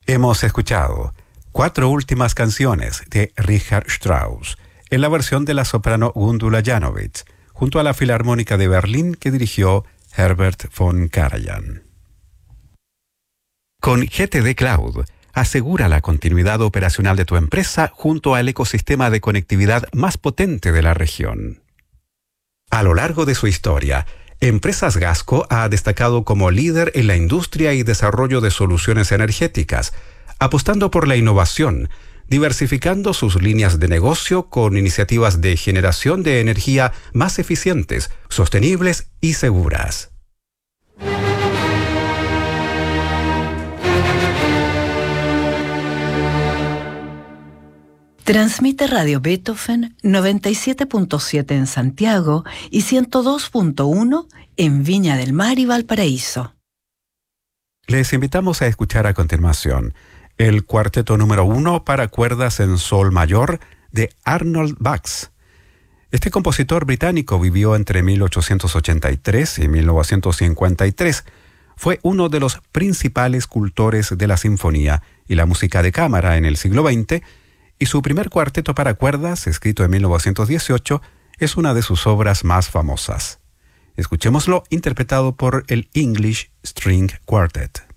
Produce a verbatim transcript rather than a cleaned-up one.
Hemos escuchado cuatro últimas canciones de Richard Strauss en la versión de la soprano Gundula Janowitz, junto a la Filarmónica de Berlín que dirigió Herbert von Karajan. Con G T D Cloud, asegura la continuidad operacional de tu empresa junto al ecosistema de conectividad más potente de la región. A lo largo de su historia, Empresas Gasco ha destacado como líder en la industria y desarrollo de soluciones energéticas, apostando por la innovación, diversificando sus líneas de negocio con iniciativas de generación de energía más eficientes, sostenibles y seguras. Transmite Radio Beethoven noventa y siete punto siete en Santiago y ciento dos punto uno en Viña del Mar y Valparaíso. Les invitamos a escuchar a continuación el cuarteto número uno para cuerdas en sol mayor de Arnold Bax. Este compositor británico vivió entre mil ochocientos ochenta y tres y mil novecientos cincuenta y tres. Fue uno de los principales cultores de la sinfonía y la música de cámara en el siglo veinte, y su primer cuarteto para cuerdas, escrito en mil novecientos dieciocho, es una de sus obras más famosas. Escuchémoslo interpretado por el English String Quartet.